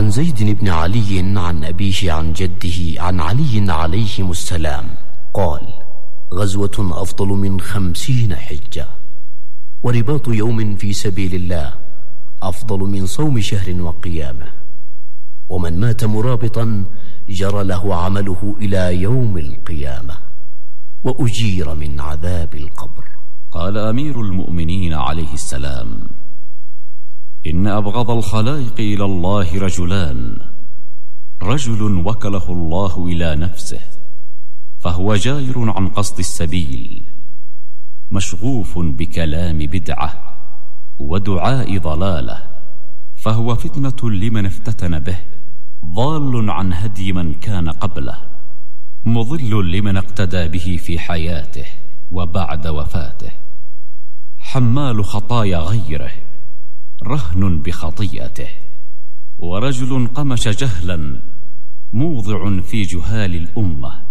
وعن زيد بن علي عن أبيه عن جده عن علي عليهم السلام قال: غزوة أفضل من 50 حجة، ورباط يوم في سبيل الله أفضل من صوم شهر وقيامه، ومن مات مرابطا جرى له عمله إلى يوم القيامة وأجير من عذاب القبر. قال أمير المؤمنين عليه السلام: إن أبغض الخلائق إلى الله رجلان: رجل وكله الله إلى نفسه فهو جائر عن قصد السبيل، مشغوف بكلام بدعة ودعاء ضلالة، فهو فتنة لمن افتتن به، ضال عن هدي من كان قبله، مضل لمن اقتدى به في حياته وبعد وفاته، حمال خطايا غيره، رهن بخطيئته. ورجل قمش جهلا موضع في جهال الأمة،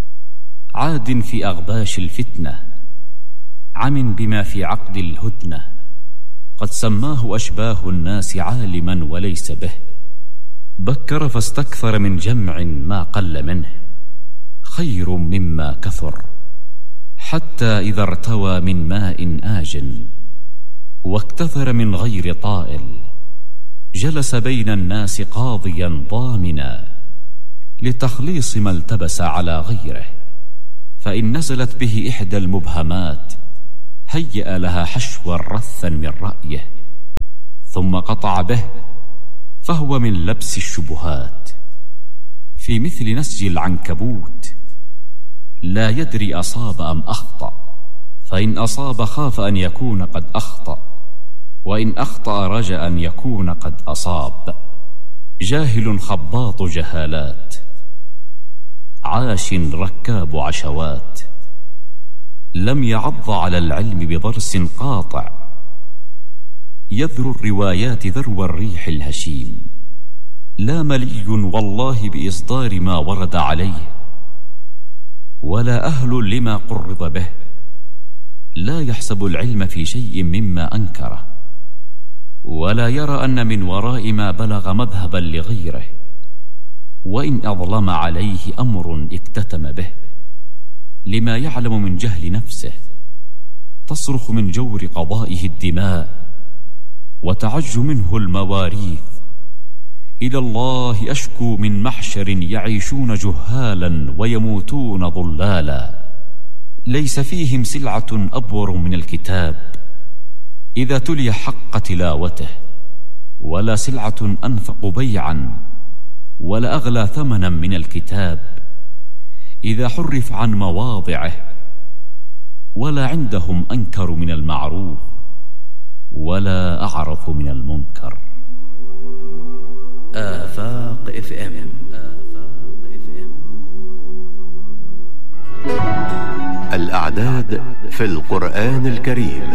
عاد في أغباش الفتنة، عم بما في عقد الهدنة، قد سماه أشباه الناس عالما وليس به، بكر فاستكثر من جمع ما قل منه، خير مما كثر، حتى إذا ارتوى من ماء آجن واكتثر من غير طائل، جلس بين الناس قاضيا ضامنا لتخليص ما التبس على غيره، فإن نزلت به إحدى المبهمات هيأ لها حشوا رثا من رأيه، ثم قطع به، فهو من لبس الشبهات، في مثل نسج العنكبوت، لا يدري أصاب أم أخطأ، فإن أصاب خاف أن يكون قد أخطأ، وإن أخطأ رجا أن يكون قد أصاب، جاهل خباط جهالات، عاش ركاب عشوات، لم يعض على العلم بضرس قاطع، يذر الروايات ذرو الريح الهشيم، لا ملي والله بإصدار ما ورد عليه، ولا أهل لما قرض به، لا يحسب العلم في شيء مما أنكره، ولا يرى أن من وراء ما بلغ مذهبا لغيره، وإن أظلم عليه أمر اكتتم به، لما يعلم من جهل نفسه، تصرخ من جور قضائه الدماء، وتعج منه المواريث. إلى الله أشكو من محشر يعيشون جهالا ويموتون ضلالا، ليس فيهم سلعة أبور من الكتاب إذا تلي حق تلاوته، ولا سلعة أنفق بيعا ولا أغلى ثمنا من الكتاب إذا حرف عن مواضعه، ولا عندهم أنكر من المعروف ولا أعرف من المنكر. آفاق FM. الأعداد في القرآن الكريم.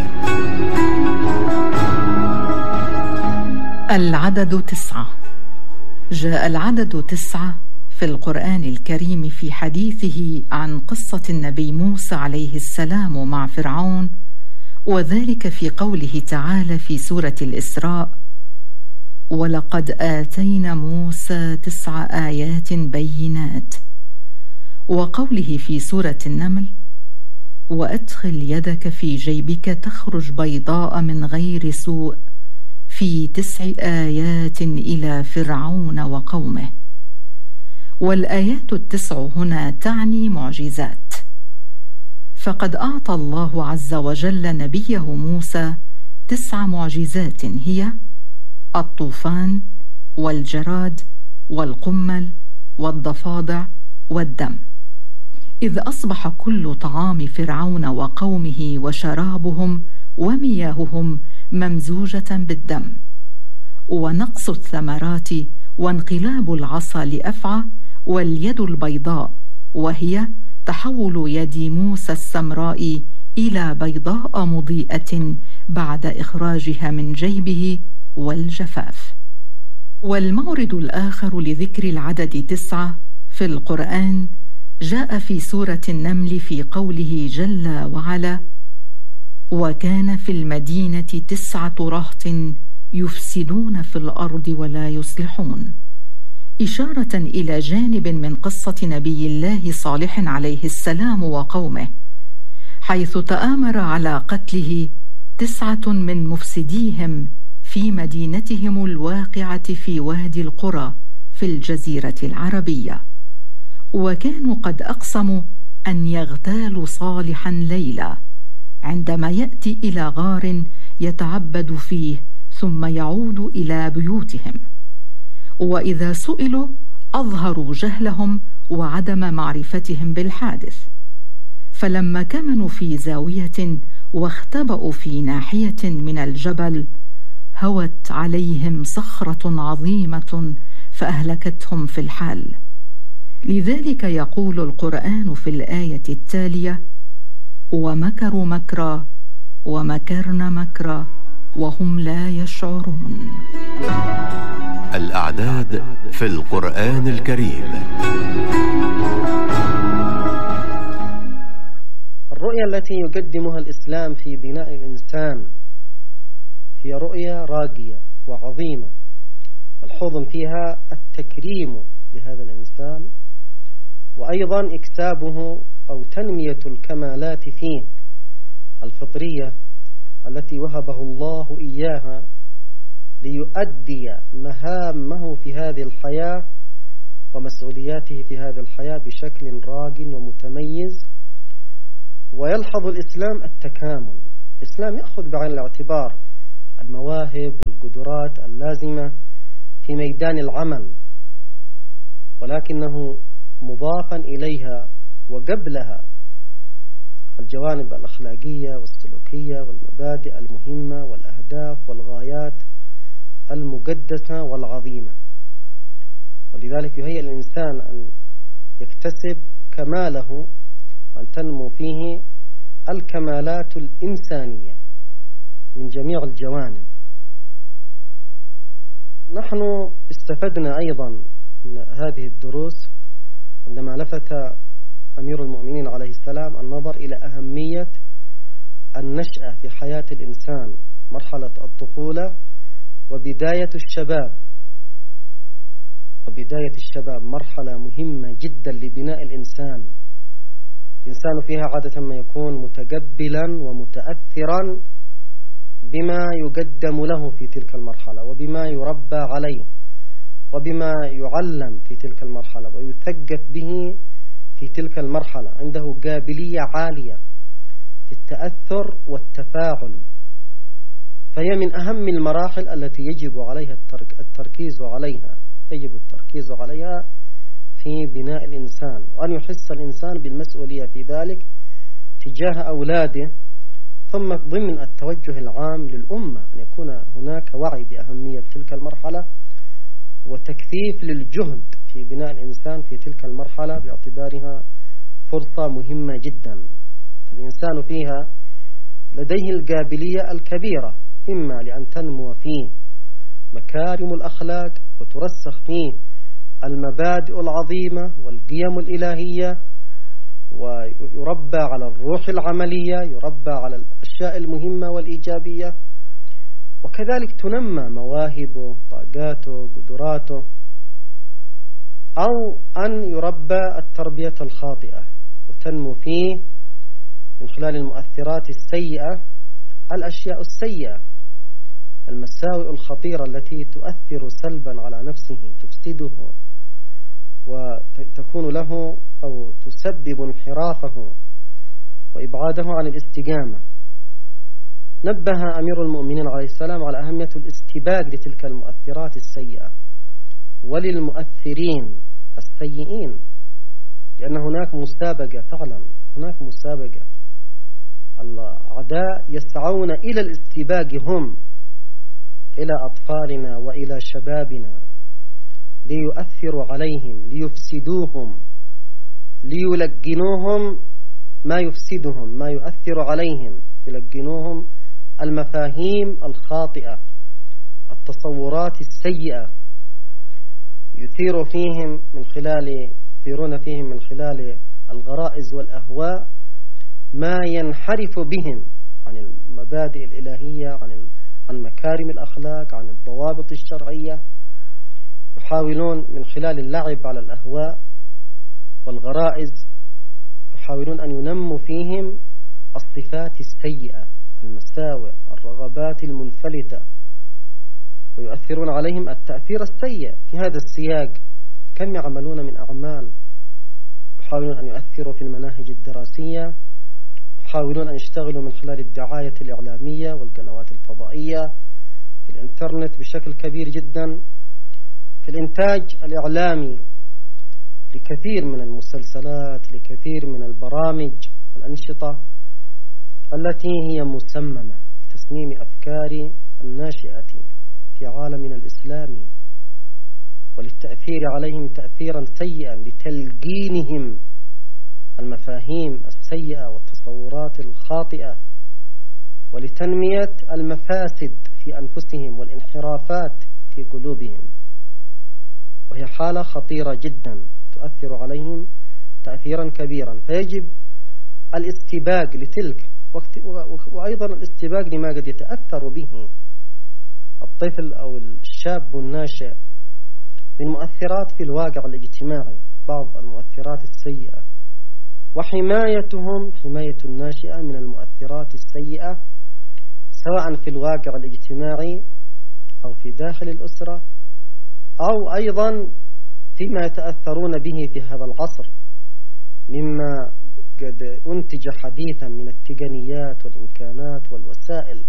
العدد 9. جاء العدد 9 في القرآن الكريم في حديثه عن قصة النبي موسى عليه السلام مع فرعون، وذلك في قوله تعالى في سورة الإسراء: ولقد آتينا موسى 9 آيات بينات، وقوله في سورة النمل: وأدخل يدك في جيبك تخرج بيضاء من غير سوء في 9 آيات إلى فرعون وقومه. والآيات 9 هنا تعني معجزات، فقد أعطى الله عز وجل نبيه موسى 9 معجزات، هي الطوفان والجراد والقمل والضفادع والدم، إذ أصبح كل طعام فرعون وقومه وشرابهم ومياههم ممزوجة بالدم، ونقص الثمرات وانقلاب العصا لأفعى واليد البيضاء، وهي تحول يد موسى السمراء إلى بيضاء مضيئة بعد إخراجها من جيبه والجفاف. والمورد الآخر لذكر العدد 9 في القرآن جاء في سورة النمل في قوله جل وعلا: وكان في المدينة 9 رهط يفسدون في الأرض ولا يصلحون، إشارة إلى جانب من قصة نبي الله صالح عليه السلام وقومه، حيث تآمر على قتله 9 من مفسديهم في مدينتهم الواقعة في وادي القرى في الجزيرة العربية، وكانوا قد أقسموا أن يغتالوا صالحا ليلا عندما يأتي إلى غار يتعبد فيه ثم يعود إلى بيوتهم، وإذا سئلوا أظهروا جهلهم وعدم معرفتهم بالحادث. فلما كمنوا في زاوية واختبأوا في ناحية من الجبل، هوت عليهم صخرة عظيمة فأهلكتهم في الحال. لذلك يقول القرآن في الآية التالية: ومكروا مكرا ومكرنا مكرا وهم لا يشعرون. الأعداد في القرآن الكريم. الرؤية التي يقدمها الإسلام في بناء الإنسان هي رؤية راقية وعظيمة، ملحوظ فيها التكريم لهذا الإنسان، وأيضا إكسابه أو تنمية الكمالات فيه الفطرية التي وهبه الله إياها ليؤدي مهامه في هذه الحياة ومسؤولياته في هذه الحياة بشكل راق ومتميز. ويلحظ الإسلام التكامل. الإسلام يأخذ بعين الاعتبار المواهب والقدرات اللازمة في ميدان العمل، ولكنه مضافا إليها وقبلها الجوانب الأخلاقية والسلوكية والمبادئ المهمة والأهداف والغايات المقدسة والعظيمة. ولذلك يهيئ الإنسان أن يكتسب كماله وأن تنمو فيه الكمالات الإنسانية من جميع الجوانب. نحن استفدنا أيضا من هذه الدروس عندما لفت أمير المؤمنين عليه السلام النظر إلى أهمية النشأة في حياة الإنسان، مرحلة الطفولة وبداية الشباب. وبداية الشباب مرحلة مهمة جدا لبناء الإنسان. الإنسان فيها عادة ما يكون متقبلا ومتأثرا بما يقدم له في تلك المرحلة وبما يربى عليه وبما يعلم في تلك المرحلة ويثقف به في تلك المرحلة. عنده قابلية عالية في التأثر والتفاعل، فهي من أهم المراحل التي يجب عليها التركيز عليها، يجب التركيز عليها في بناء الإنسان، وأن يحس الإنسان بالمسؤولية في ذلك تجاه أولاده، ثم ضمن التوجه العام للأمة أن يكون هناك وعي بأهمية تلك المرحلة وتكثيف للجهد في بناء الإنسان في تلك المرحلة باعتبارها فرصة مهمة جدا. فالإنسان فيها لديه القابلية الكبيرة، إما لأن تنمو فيه مكارم الأخلاق وترسخ فيه المبادئ العظيمة والقيم الإلهية، ويربى على الروح العملية، يربى على الأشياء المهمة والإيجابية، وكذلك تنمى مواهبه، طاقاته، قدراته، أو أن يربى التربية الخاطئة وتنمو فيه من خلال المؤثرات السيئة الأشياء السيئة، المساوئ الخطيرة التي تؤثر سلبا على نفسه، تفسده وتكون له أو تسبب انحرافه وإبعاده عن الاستقامة. نبه أمير المؤمنين عليه السلام على أهمية الاستباق لتلك المؤثرات السيئة وللمؤثرين السيئين، لأن هناك مسابقة، فعلا هناك مسابقة. الأعداء يسعون إلى الاستباق هم إلى أطفالنا وإلى شبابنا ليؤثروا عليهم، ليفسدوهم، ليلقنوهم ما يفسدهم، ما يؤثر عليهم، يلقنوهم المفاهيم الخاطئة، التصورات السيئة، يثيرون فيهم من خلال الغرائز والأهواء ما ينحرف بهم عن المبادئ الإلهية، عن مكارم الأخلاق، عن الضوابط الشرعية. يحاولون من خلال اللعب على الأهواء والغرائز يحاولون أن ينموا فيهم الصفات السيئة، المساوئ، الرغبات المنفلتة، ويؤثرون عليهم التأثير السيء. في هذا السياق كم يعملون من أعمال، يحاولون أن يؤثروا في المناهج الدراسية، يحاولون أن يشتغلوا من خلال الدعاية الإعلامية والقنوات الفضائية، في الإنترنت بشكل كبير جدا، في الإنتاج الإعلامي لكثير من المسلسلات، لكثير من البرامج والأنشطة التي هي مسممة لتسميم أفكار الناشئة في عالمنا الإسلامي، وللتأثير عليهم تأثيرا سيئا، لتلقينهم المفاهيم السيئة والتصورات الخاطئة، ولتنمية المفاسد في أنفسهم والانحرافات في قلوبهم. وهي حالة خطيرة جدا تؤثر عليهم تأثيرا كبيرا، فيجب الاستباق لتلك وأيضا الاستباق لما قد يتأثر به الطفل أو الشاب الناشئ من مؤثرات في الواقع الاجتماعي، بعض المؤثرات السيئة، وحمايتهم، حماية الناشئة من المؤثرات السيئة سواء في الواقع الاجتماعي أو في داخل الأسرة أو أيضا فيما يتأثرون به في هذا العصر مما قد أنتج حديثا من التقنيات والإمكانات والوسائل،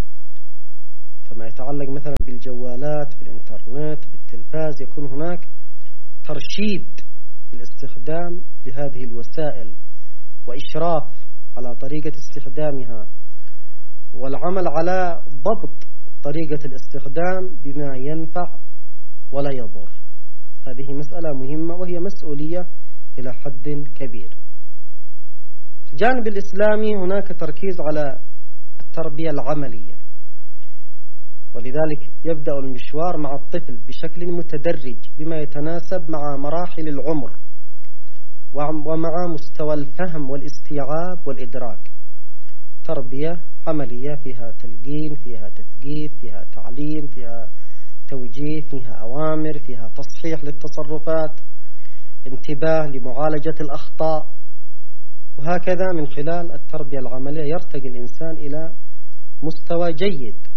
فما يتعلق مثلا بالجوالات، بالإنترنت، بالتلفاز، يكون هناك ترشيد الاستخدام لهذه الوسائل وإشراف على طريقة استخدامها، والعمل على ضبط طريقة الاستخدام بما ينفع ولا يضر. هذه مسألة مهمة وهي مسؤولية إلى حد كبير. في الجانب الإسلامي هناك تركيز على التربية العملية، ولذلك يبدأ المشوار مع الطفل بشكل متدرج بما يتناسب مع مراحل العمر ومع مستوى الفهم والاستيعاب والإدراك. تربية عملية فيها تلقين، فيها تثقيف، فيها تعليم، فيها توجيه، فيها أوامر، فيها تصحيح للتصرفات، انتباه لمعالجة الأخطاء، وهكذا من خلال التربية العملية يرتقي الإنسان إلى مستوى جيد